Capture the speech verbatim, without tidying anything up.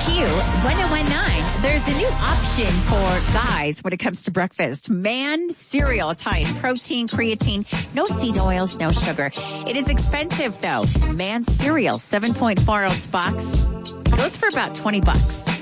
Q one oh one nine. There's a new option for guys when it comes to breakfast. Man cereal. It's high in protein, creatine, no seed oils, no sugar. It is expensive though. Man cereal, seven point four ounce box. Goes for about twenty bucks.